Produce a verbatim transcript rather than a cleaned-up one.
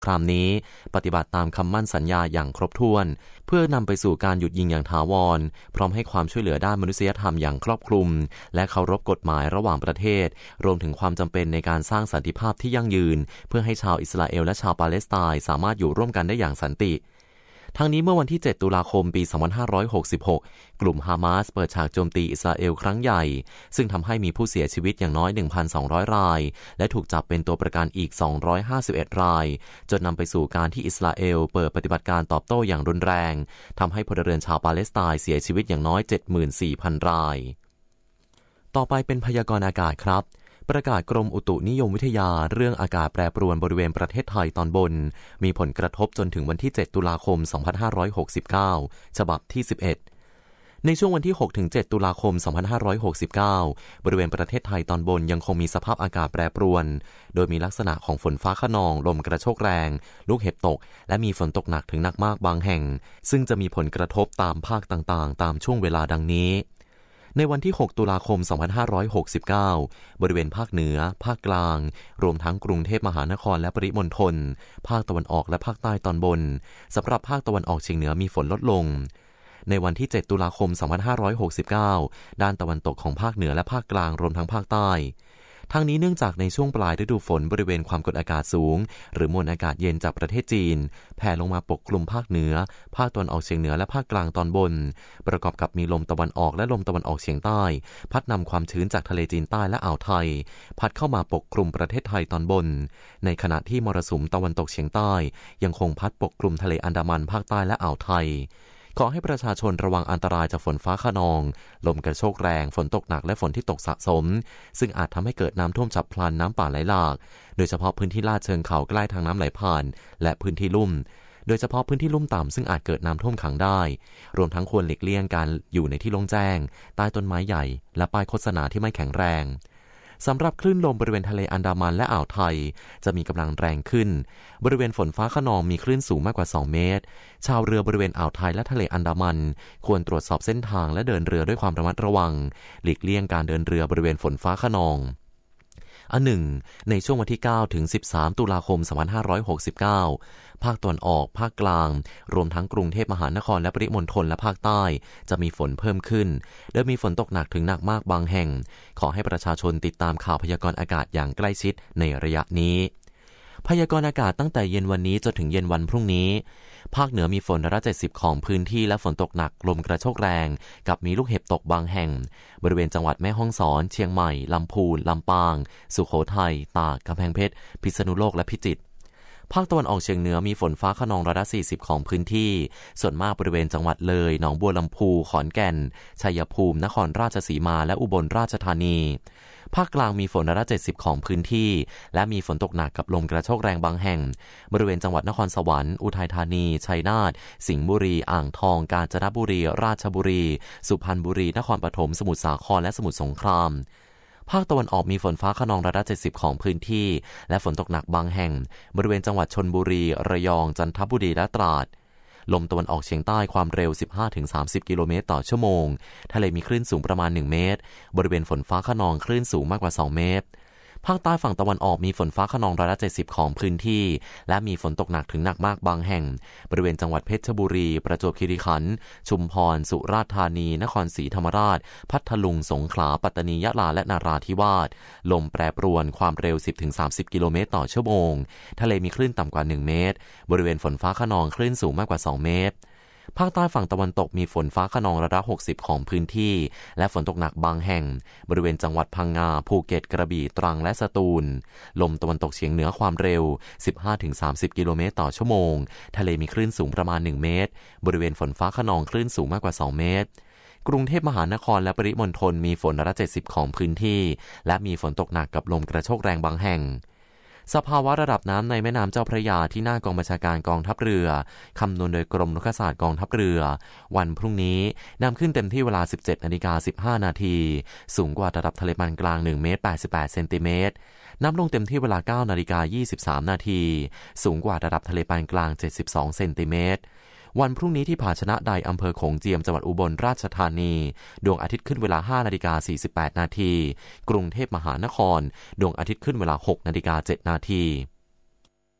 ครามนี้ปฏิบัติตามคำมั่นสัญญาอย่างครบถ้วนเพื่อนำไปสู่การหยุดยิงอย่างถาวรพร้อมให้ความช่วยเหลือด้านมนุษยธรรมอย่างครอบคลุมและเคารพกฎหมายระหว่างประเทศรวมถึงความจำเป็นในการสร้างสันติภาพที่ยั่งยืนเพื่อให้ชาวอิสราเอลและชาวปาเลสไตน์สามารถอยู่ร่วมกันได้อย่างสันติทั้งนี้เมื่อวันที่เจ็ดตุลาคมปีสองพันห้าร้อยหกสิบหกกลุ่มฮามาสเปิดฉากโจมตีอิสราเอลครั้งใหญ่ซึ่งทำให้มีผู้เสียชีวิตอย่างน้อย หนึ่งพันสองร้อย รายและถูกจับเป็นตัวประกันอีกสองร้อยห้าสิบเอ็ดรายจนนำไปสู่การที่อิสราเอลเปิดปฏิบัติการตอบโต้อย่างรุนแรงทำให้พลเรือนชาวปาเลสไตน์เสียชีวิตอย่างน้อย เจ็ดหมื่นสี่พัน รายต่อไปเป็นพยากรณ์อากาศครับประกาศกรมอุตุนิยมวิทยาเรื่องอากาศแปรปรวนบริเวณประเทศไทยตอนบนมีผลกระทบจนถึงวันที่เจ็ดตุลาคมสองพันห้าร้อยหกสิบเก้าฉบับที่สิบเอ็ดในช่วงวันที่หกถึงเจ็ดตุลาคมสองพันห้าร้อยหกสิบเก้าบริเวณประเทศไทยตอนบนยังคงมีสภาพอากาศแปรปรวนโดยมีลักษณะของฝนฟ้าคะนองลมกระโชกแรงลูกเห็บตกและมีฝนตกหนักถึงหนักมากบางแห่งซึ่งจะมีผลกระทบตามภาคต่างๆตามช่วงเวลาดังนี้ในวันที่หกตุลาคมสองพันห้าร้อยหกสิบเก้าบริเวณภาคเหนือภาคกลางรวมทั้งกรุงเทพมหานครและปริมณฑลภาคตะวันออกและภาคใต้ตอนบนสำหรับภาคตะวันออกเฉียงเหนือมีฝนลดลงในวันที่เจ็ดตุลาคมสองพันห้าร้อยหกสิบเก้าด้านตะวันตกของภาคเหนือและภาคกลางรวมทั้งภาคใต้ทั้งนี้เนื่องจากในช่วงปลายฤดูฝนบริเวณความกดอากาศสูงหรือมวลอากาศเย็นจากประเทศจีนแผ่ลงมาปกคลุมภาคเหนือภาคตะวันออกเฉียงเหนือและภาคกลางตอนบนประกอบกับมีลมตะวันออกและลมตะวันออกเฉียงใต้พัดนำความชื้นจากทะเลจีนใต้และอ่าวไทยพัดเข้ามาปกคลุมประเทศไทยตอนบนในขณะที่มรสุมตะวันตกเฉียงใต้ยังคงพัดปกคลุมทะเลอันดามันภาคใต้และอ่าวไทยขอให้ประชาชนระวังอันตรายจากฝนฟ้าคะนองลมกระโชกแรงฝนตกหนักและฝนที่ตกสะสมซึ่งอาจทำให้เกิดน้ำท่วมฉับพลันน้ำป่าไหลหลากโดยเฉพาะพื้นที่ลาดเชิงเขาใกล้ทางน้ำไหลผ่านและพื้นที่ลุ่มโดยเฉพาะพื้นที่ลุ่มต่ำซึ่งอาจเกิดน้ำท่วมขังได้รวมทั้งควรหลีกเลี่ยงการอยู่ในที่โล่งแจ้งใต้ต้นไม้ใหญ่และป้ายโฆษณาที่ไม่แข็งแรงสำหรับคลื่นลมบริเวณทะเลอันดามันและอ่าวไทยจะมีกำลังแรงขึ้นบริเวณฝนฟ้าคะนองมีคลื่นสูงมากกว่าสองเมตรชาวเรือบริเวณอ่าวไทยและทะเลอันดามันควรตรวจสอบเส้นทางและเดินเรือด้วยความระมัดระวังหลีกเลี่ยงการเดินเรือบริเวณฝนฟ้าคะนองอันหนึ่งในช่วงวันที่เก้าถึงสิบสามตุลาคมสองพันห้าร้อยหกสิบเก้าภาคตะวันออกภาคกลางรวมทั้งกรุงเทพมหานครและปริมณฑลและภาคใต้จะมีฝนเพิ่มขึ้นโดยมีฝนตกหนักถึงหนักมากบางแห่งขอให้ประชาชนติดตามข่าวพยากรณ์อากาศอย่างใกล้ชิดในระยะนี้พยากรณ์อากาศตั้งแต่เย็นวันนี้จนถึงเย็นวันพรุ่งนี้ภาคเหนือมีฝนร้อยละเจ็ดสิบของพื้นที่และฝนตกหนักลมกระโชกแรงกับมีลูกเห็บตกบางแห่งบริเวณจังหวัดแม่ฮ่องสอนเชียงใหม่ลำพูนลำปางสุโขทัยตากกำแพงเพชรพิษณุโลกและพิจิตรภาคตะวันออกเฉียงเหนือมีฝนฟ้าคะนองร้อยละสี่สิบของพื้นที่ส่วนมากบริเวณจังหวัดเลยหนองบัวลำพูขอนแก่นชัยภูมินครราชสีมาและอุบลราชธานีภาคกลางมีฝนร้อยละเจ็ดสิบของพื้นที่และมีฝนตกหนักกับลมกระโชกแรงบางแห่งบริเวณจังหวัดนครสวรรค์อุทัยธานีชัยนาทสิงห์บุรีอ่างทองกาญจนบุรีราชบุรีสุพรรณบุรีนครปฐมสมุทรสาครและสมุทรสงครามภาคตะวันออกมีฝนฟ้าคะนองร้อยละเจ็ดสิบของพื้นที่และฝนตกหนักบางแห่งบริเวณจังหวัดชลบุรีระยองจันทบุรีและตราดลมตะวันออกเฉียงใต้ความเร็ว สิบห้าถึงสามสิบ กิโลเมตรต่อชั่วโมงทะเลมีคลื่นสูงประมาณหนึ่งเมตรบริเวณฝนฟ้าคะนองคลื่นสูงมากกว่าสองเมตรภาคใต้ฝั่งตะวันออกมีฝนฟ้าคะนองร้อยละเจ็ดสิบของพื้นที่และมีฝนตกหนักถึงหนักมากบางแห่งบริเวณจังหวัดเพชรบุรีประจวบคีรีขันธ์ชุมพรสุราษฎร์ธานีนครศรีธรรมราชพัทลุงสงขลาปัตตานียะลาและนราธิวาสลมแปรปรวนความเร็ว สิบถึงสามสิบ กิโลเมตรต่อชั่วโมงทะเลมีคลื่นต่ำกว่าหนึ่งเมตรบริเวณฝนฟ้าคะนองคลื่นสูงมากกว่าสองเมตรภาคใต้ฝั่งตะวันตกมีฝนฟ้าคะนองร้อยละหกสิบของพื้นที่และฝนตกหนักบางแห่งบริเวณจังหวัดพังงาภูเก็ตกระบี่ตรังและสตูลลมตะวันตกเฉียงเหนือความเร็ว สิบห้าถึงสามสิบ กิโลเมตรต่อชั่วโมงทะเลมีคลื่นสูงประมาณหนึ่งเมตรบริเวณฝนฟ้าคะนองคลื่นสูงมากกว่าสองเมตรกรุงเทพมหานครและปริมณฑลมีฝนร้อยละเจ็ดสิบของพื้นที่และมีฝนตกหนักกับลมกระโชกแรงบางแห่งสภาวะระดับน้ำในแม่น้ำเจ้าพระยาที่หน้ากองบัญชาการกองทัพเรือคำนวณโดยกรมรุกขศาสตร์กองทัพเรือวันพรุ่งนี้น้ำขึ้นเต็มที่เวลา สิบเจ็ดนาฬิกาสิบห้านาทีสูงกว่าระดับทะเลปานกลางหนึ่งเมตรแปดสิบแปดเซนติเมตรน้ำลงเต็มที่เวลา เก้านาฬิกายี่สิบสามนาทีสูงกว่าระดับทะเลปานกลางเจ็ดสิบสองเซนติเมตรวันพรุ่งนี้ที่ผาชนะใดอำเภอโขงเจียมจังหวัดอุบลราชธานีดวงอาทิตย์ขึ้นเวลา ห้านาฬิกาสี่สิบแปดนาทีกรุงเทพมหานครดวงอาทิตย์ขึ้นเวลา หกนาฬิกาเจ็ดนาที